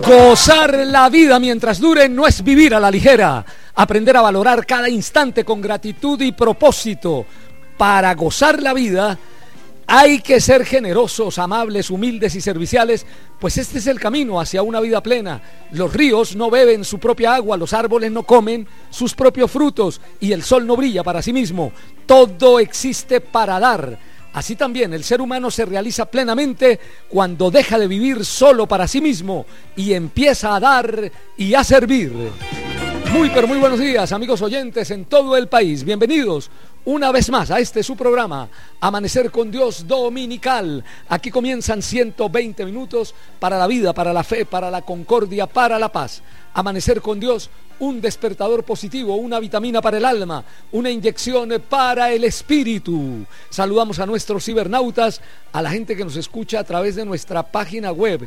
Gozar la vida mientras dure no es vivir a la ligera. Aprender a valorar cada instante con gratitud y propósito. Para gozar la vida hay que ser generosos, amables, humildes y serviciales, pues este es el camino hacia una vida plena. Los ríos no beben su propia agua, los árboles no comen sus propios frutos y el sol no brilla para sí mismo. Todo existe para dar. Así también el ser humano se realiza plenamente cuando deja de vivir solo para sí mismo y empieza a dar y a servir. Muy buenos días, amigos oyentes en todo el país. Bienvenidos una vez más a este su programa, Amanecer con Dios Dominical. Aquí comienzan 120 minutos para la vida, para la fe, para la concordia, para la paz. Amanecer con Dios, un despertador positivo, una vitamina para el alma, una inyección para el espíritu. Saludamos a nuestros cibernautas, a la gente que nos escucha a través de nuestra página web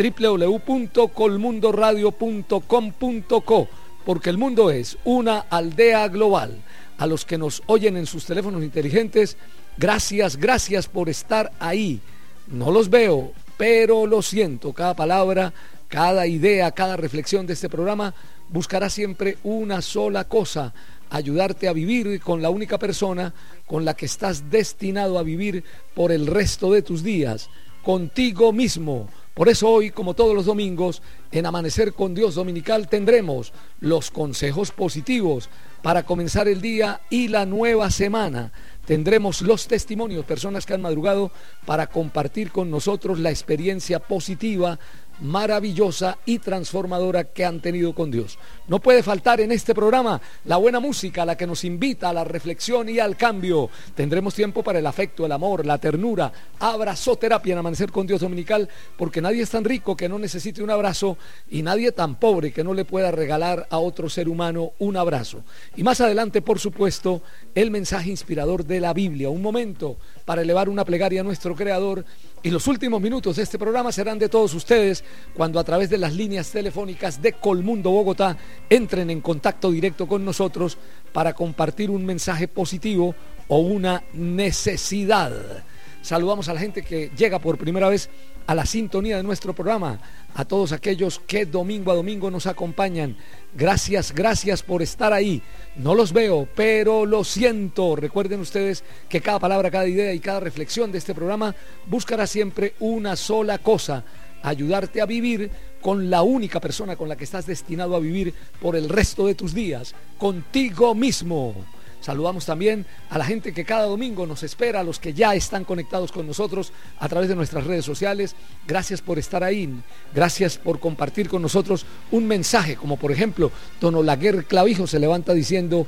www.colmundoradio.com.co, porque el mundo es una aldea global. A los que nos oyen en sus teléfonos inteligentes, gracias por estar ahí. No los veo, pero lo siento. Cada palabra, cada idea, cada reflexión de este programa buscará siempre una sola cosa: ayudarte a vivir con la única persona con la que estás destinado a vivir por el resto de tus días, contigo mismo. Por eso hoy, como todos los domingos, en Amanecer con Dios Dominical tendremos los consejos positivos para comenzar el día y la nueva semana. Tendremos los testimonios, personas que han madrugado para compartir con nosotros la experiencia positiva, maravillosa y transformadora que han tenido con Dios. No puede faltar en este programa la buena música, la que nos invita a la reflexión y al cambio. Tendremos tiempo para el afecto, el amor, la ternura, abrazoterapia en Amanecer con Dios Dominical, porque nadie es tan rico que no necesite un abrazo y nadie tan pobre que no le pueda regalar a otro ser humano un abrazo. Y más adelante, por supuesto, el mensaje inspirador de la Biblia, un momento para elevar una plegaria a nuestro Creador. Y los últimos minutos de este programa serán de todos ustedes cuando a través de las líneas telefónicas de Colmundo Bogotá entren en contacto directo con nosotros para compartir un mensaje positivo o una necesidad. Saludamos a la gente que llega por primera vez a la sintonía de nuestro programa, a todos aquellos que domingo a domingo nos acompañan. Gracias por estar ahí. No los veo, pero lo siento. Recuerden ustedes que cada palabra, cada idea y cada reflexión de este programa buscará siempre una sola cosa: ayudarte a vivir con la única persona con la que estás destinado a vivir por el resto de tus días, contigo mismo. Saludamos también a la gente que cada domingo nos espera, a los que ya están conectados con nosotros a través de nuestras redes sociales. Gracias por estar ahí, gracias por compartir con nosotros un mensaje, como por ejemplo, don Olaguer Clavijo se levanta diciendo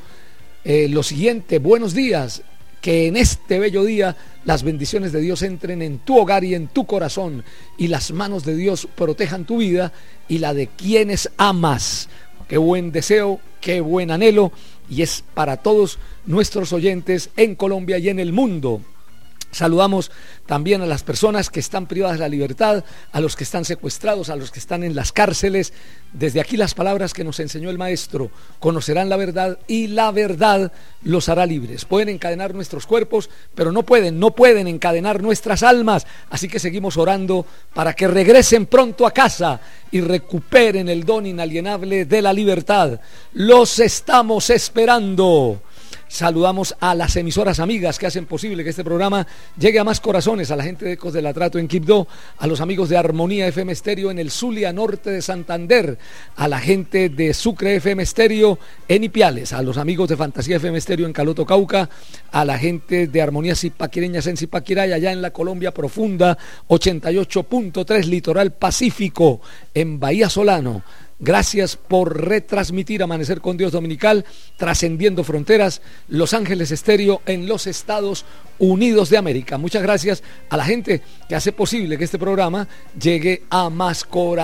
lo siguiente: buenos días, que en este bello día las bendiciones de Dios entren en tu hogar y en tu corazón, y las manos de Dios protejan tu vida y la de quienes amas. Qué buen deseo, qué buen anhelo, y es para todos nuestros oyentes en Colombia y en el mundo. Saludamos también a las personas que están privadas de la libertad, a los que están secuestrados, a los que están en las cárceles. Desde aquí las palabras que nos enseñó el Maestro: conocerán la verdad y la verdad los hará libres. Pueden encadenar nuestros cuerpos, pero no pueden encadenar nuestras almas. Así que seguimos orando para que regresen pronto a casa y recuperen el don inalienable de la libertad. Los estamos esperando. Saludamos a las emisoras amigas que hacen posible que este programa llegue a más corazones, a la gente de Ecos del Atrato en Quibdó, a los amigos de Armonía FM Estéreo en el Zulia norte de Santander, a la gente de Sucre FM Estéreo en Ipiales, a los amigos de Fantasía FM Estéreo en Caloto, Cauca, a la gente de Armonía Zipaquireñas en Zipaquirá, allá en la Colombia profunda, 88.3 Litoral Pacífico en Bahía Solano. Gracias por retransmitir Amanecer con Dios Dominical, trascendiendo fronteras, Los Ángeles Estéreo en los Estados Unidos de América. Muchas gracias a la gente que hace posible que este programa llegue a más corazones.